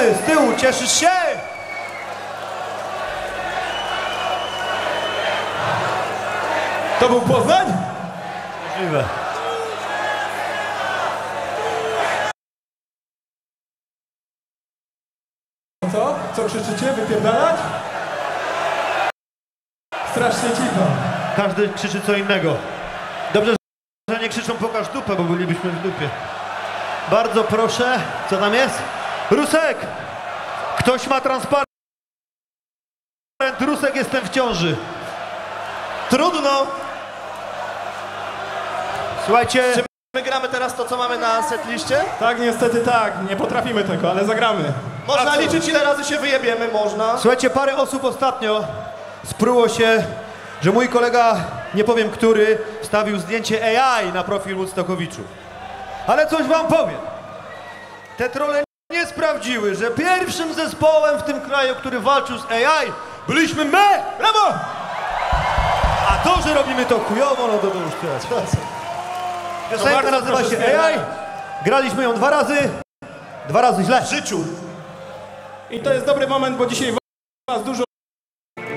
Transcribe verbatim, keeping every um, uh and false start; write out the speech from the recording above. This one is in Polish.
Ty z tyłu, cieszysz się? To był Poznań? Możliwe. Co? Co krzyczycie? Wypierdalać? Strasznie cicho. Każdy krzyczy co innego. Dobrze, że nie krzyczą pokaż dupę, bo bylibyśmy w dupie. Bardzo proszę, co tam jest? Rusek! Ktoś ma transparent. Rusek, jestem w ciąży. Trudno. Słuchajcie, Czy my gramy teraz to, co mamy na setliście? Tak, niestety tak. Nie potrafimy tego, ale zagramy. Można A co? liczyć, ile razy się wyjebiemy, można. słuchajcie, parę osób ostatnio spruło się, że mój kolega, nie powiem który, wstawił zdjęcie A I na profil Woodstockowiczów. Ale coś wam powiem. Te trolle nie sprawdziły, że pierwszym zespołem w tym kraju, który walczył z A I, byliśmy my! Brawo! A to, że robimy to chujowo, no to, to już tyle. Piosenka bardzo nazywa proszę się spierdalać. A I. Graliśmy ją dwa razy. Dwa razy źle. W życiu. I to jest dobry moment, bo dzisiaj was dużo